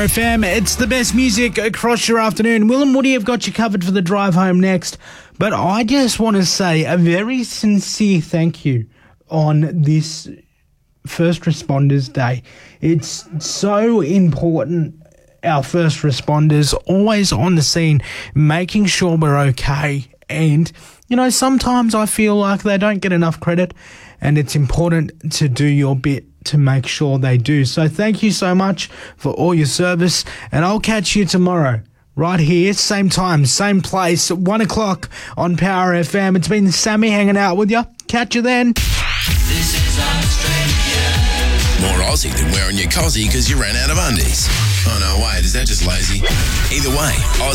Power FM. It's the best music across your afternoon. Will and Woody have got you covered for the drive home next. But I just want to say a very sincere thank you on this First Responders Day. It's so important. Our first responders always on the scene, making sure we're okay. And, you know, sometimes I feel like they don't get enough credit, and it's important to do your bit to make sure they do. So thank you so much for all your service, and I'll catch you tomorrow right here, same time, same place, 1 o'clock on Power FM. It's been Sammy hanging out with you. Catch you then. This is Australia. More Aussie than wearing your cossie because you ran out of undies. Oh no, wait, is that just lazy? Either way,